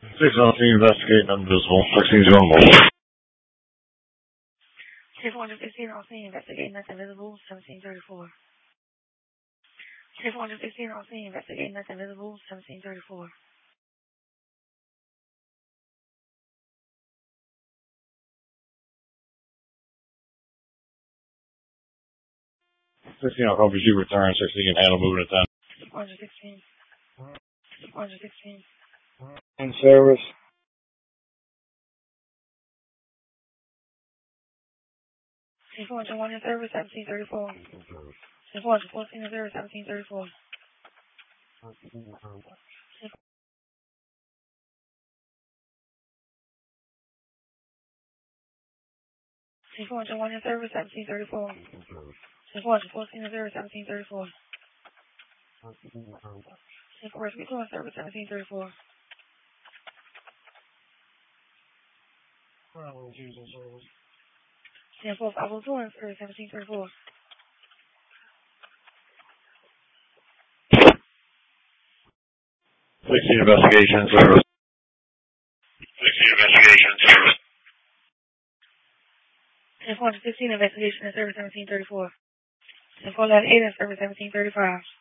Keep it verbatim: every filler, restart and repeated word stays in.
six one three investigating invisible. sixteen zero mobile. six one fifteen on scene investigating that's invisible. seventeen thirty-four. six one fifteen on scene investigating that's invisible. seventeen thirty-four. sixteen I'll copy you return. sixteen handle moving at ten. one sixteen. one sixteen. In service. six one one in service. seventeen thirty-four. six one fourteen in service. seventeen thirty-four. six one one in service. seventeen thirty-four. six one fourteen in service. seventeen thirty-four. six four three two in service. seventeen thirty-four. ten four five oh two in service. seventeen thirty-four. sixteen investigation service. sixteen investigation service. ten four fifteen investigation in service. seventeen thirty-four. ten four eight in service. seventeen thirty-five.